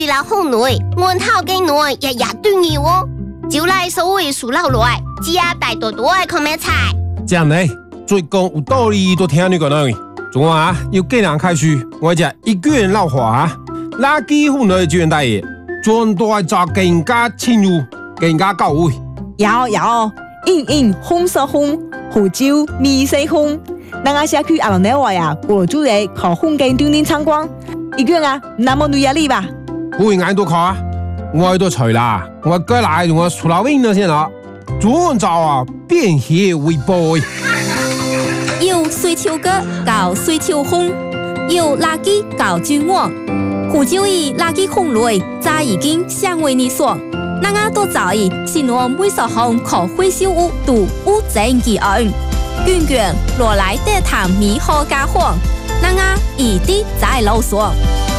老好耐，我头幾耐日日都要哦。就嚟所謂數落來，只要大多多嘅看咩菜。 這樣呢，最講有道理都聽你講啦。仲話要既然開始，我只一個人老話，垃圾分類專大爺，專帶做更加清楚、更加到位。 有，應紅色紅，胡椒米色紅。咱個社區阿龍內話呀，我主嚟靠風景鍛鍊參觀，一個人啊，那麼累壓力吧？ 會眼都靠啊！我都除啦，我過來我出老winner了先啦，專找啊便攜微波。 有水跳歌搞水跳風，有垃圾搞君王，胡椒伊垃圾紅類，早已經成為你所。咱個都早已先我每十項可回收物都無證記案，卷卷落來得談米好家伙，咱個一定在路上。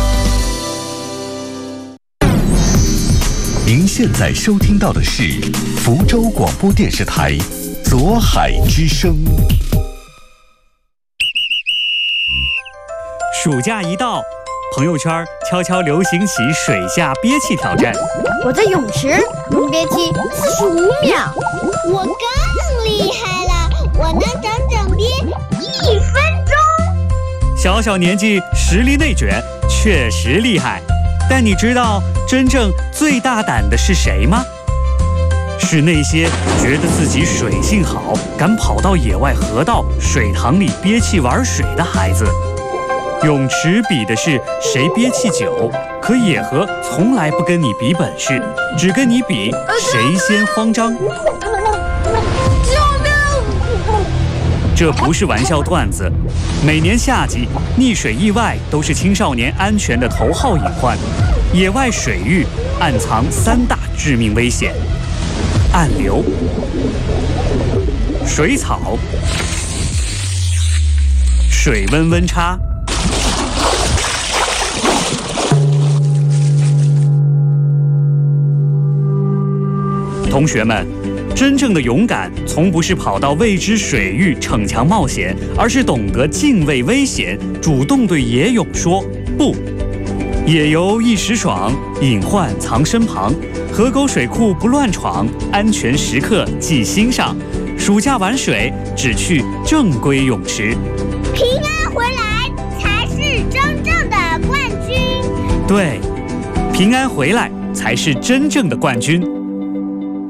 您现在收听到的是福州广播电视台左海之声。 暑假一到，朋友圈悄悄流行起水下憋气挑战。 我在泳池能憋气45秒， 我更厉害了，我能整憋1分钟。 小小年纪实力内卷，确实厉害。但你知道真正最大胆的是谁吗？是那些觉得自己水性好，敢跑到野外河道、水塘里憋气玩水的孩子。泳池比的是谁憋气久，可野河从来不跟你比本事，只跟你比谁先慌张。这不是玩笑段子，每年夏季溺水意外都是青少年安全的头号隐患。野外水域暗藏3大致命危险：暗流、水草、水温温差。同学们，真正的勇敢从不是跑到未知水域逞强冒险，而是懂得敬畏危险，主动对野泳说不。野游一时爽，隐患藏身旁，河沟水库不乱闯，安全时刻记心上。暑假玩水只去正规泳池， 平安回来才是真正的冠军。 对，平安回来才是真正的冠军。